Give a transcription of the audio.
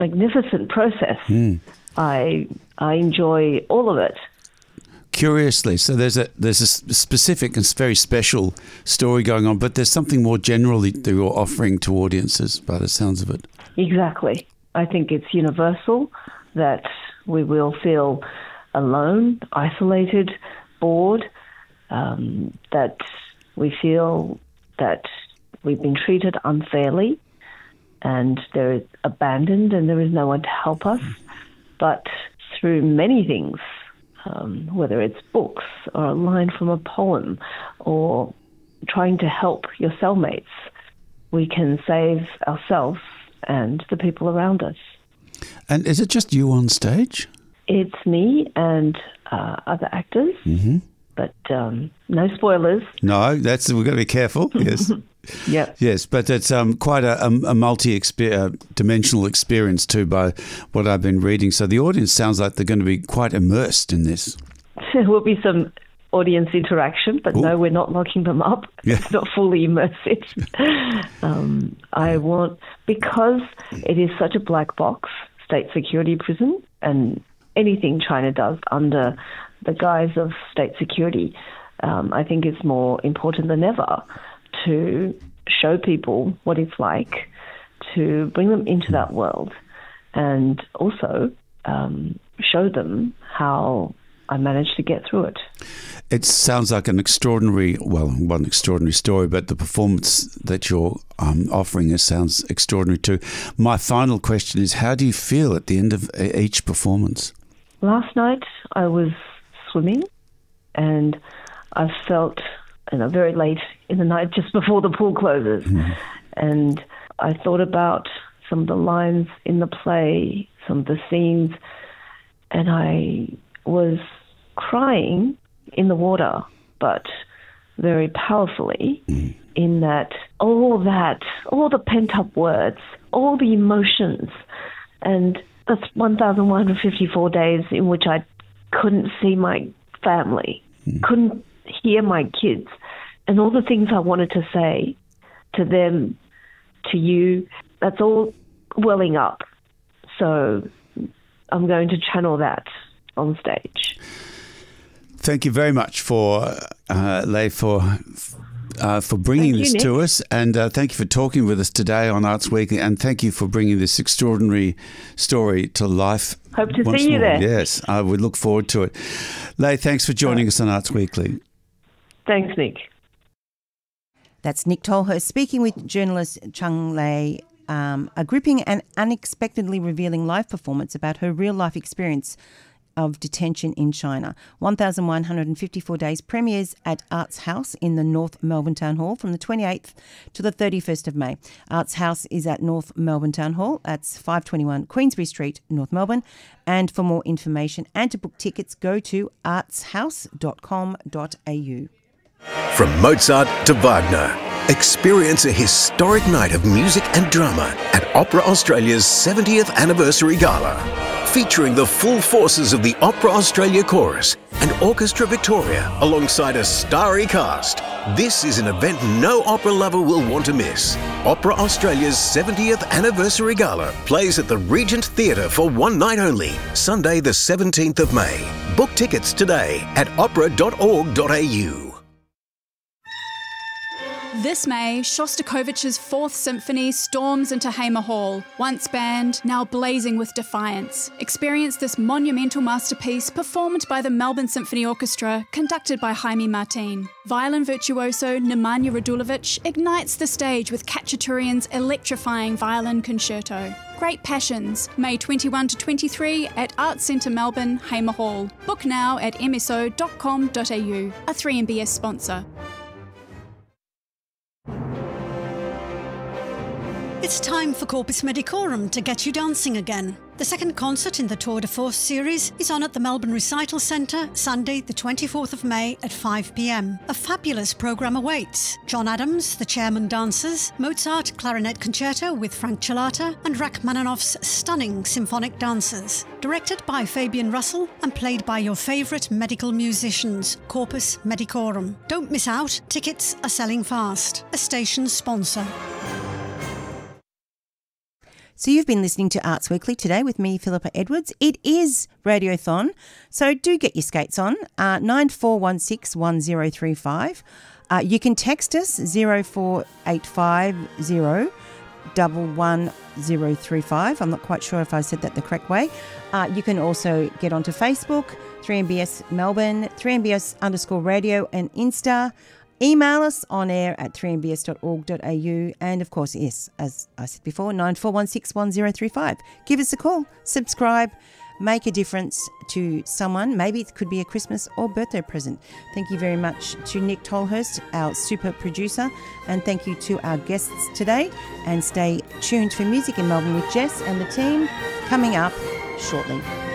magnificent process. I enjoy all of it. Curiously, so there's a specific and very special story going on, but there's something more generally that you're offering to audiences by the sounds of it. Exactly. I think it's universal that we will feel alone, isolated, bored, that we feel that we've been treated unfairly and they're abandoned and there is no one to help us. But through many things, whether it's books or a line from a poem or trying to help your cellmates, we can save ourselves and the people around us. And is it just you on stage? It's me and other actors, but no spoilers. No, we've got to be careful. Yes. Yep. Yes, but it's quite a multi-dimensional experience too by what I've been reading. So the audience sounds like they're going to be quite immersed in this. There will be some audience interaction, but no, we're not locking them up. Yeah. It's not fully immersive. Because it is such a black box, state security prison, and anything China does under the guise of state security, I think it's more important than ever to show people what it's like, to bring them into that world, and also show them how I managed to get through it. It sounds like one extraordinary story, but the performance that you're offering sounds extraordinary too. My final question is, how do you feel at the end of each performance? Last night I was swimming and I felt very late in the night, just before the pool closes. And I thought about some of the lines in the play, some of the scenes, and I was crying in the water, but very powerfully, in that all the pent-up words, all the emotions, and that's 1,154 days in which I couldn't see my family, couldn't hear my kids, and all the things I wanted to say to them, to you, that's all welling up. So I'm going to channel that on stage. Thank you very much Lei, for bringing this to us, and thank you for talking with us today on Arts Weekly, and thank you for bringing this extraordinary story to life. Hope to see you there. Yes, I would look forward to it. Lei, thanks for joining us on Arts Weekly. Thanks, Nick. That's Nick Tolhurst speaking with journalist Chang Lei, a gripping and unexpectedly revealing live performance about her real-life experience of detention in China. 1,154 Days premieres at Arts House in the North Melbourne Town Hall from the 28th to the 31st of May. Arts House is at North Melbourne Town Hall. That's 521 Queensbury Street, North Melbourne. And for more information and to book tickets, go to artshouse.com.au. From Mozart to Wagner, experience a historic night of music and drama at Opera Australia's 70th Anniversary Gala, featuring the full forces of the Opera Australia Chorus and Orchestra Victoria alongside a starry cast. This is an event no opera lover will want to miss. Opera Australia's 70th Anniversary Gala plays at the Regent Theatre for one night only, Sunday the 17th of May. Book tickets today at opera.org.au. This May, Shostakovich's Fourth Symphony storms into Hamer Hall. Once banned, now blazing with defiance. Experience this monumental masterpiece performed by the Melbourne Symphony Orchestra, conducted by Jaime Martin. Violin virtuoso Nemanja Radulovic ignites the stage with Khachaturian's electrifying violin concerto. Great Passions, May 21 to 23 at Arts Centre Melbourne, Hamer Hall. Book now at mso.com.au, a 3MBS sponsor. It's time for Corpus Medicorum to get you dancing again. The second concert in the Tour de Force series is on at the Melbourne Recital Centre, Sunday the 24th of May at 5 p.m. A fabulous programme awaits. John Adams, the Chairman Dancers, Mozart Clarinet Concerto with Frank Chilata, and Rachmaninoff's stunning symphonic dancers. Directed by Fabian Russell and played by your favourite medical musicians, Corpus Medicorum. Don't miss out, tickets are selling fast. A station sponsor. So you've been listening to Arts Weekly today with me, Philippa Edwards. It is Radiothon, so do get your skates on, 94161035. You can text us 04850 11035. I'm not quite sure if I said that the correct way. You can also get onto Facebook, 3MBS Melbourne, 3MBS_radio and Insta. Email us on air at 3mbs.org.au. And of course, yes, as I said before, 94161035. Give us a call, subscribe, make a difference to someone. Maybe it could be a Christmas or birthday present. Thank you very much to Nick Tolhurst, our super producer, and thank you to our guests today. And stay tuned for Music in Melbourne with Jess and the team coming up shortly.